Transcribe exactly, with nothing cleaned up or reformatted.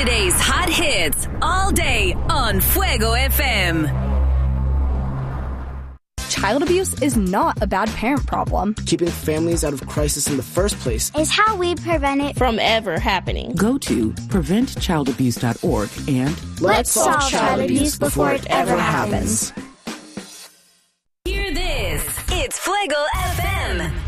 Today's hot hits all day on Fuego F M. Child abuse is not a bad parent problem. Keeping families out of crisis in the first place is how we prevent it from ever happening. Go to prevent child abuse dot org and let's, let's solve child, child abuse before it ever happens. Hear this. It's Fuego F M.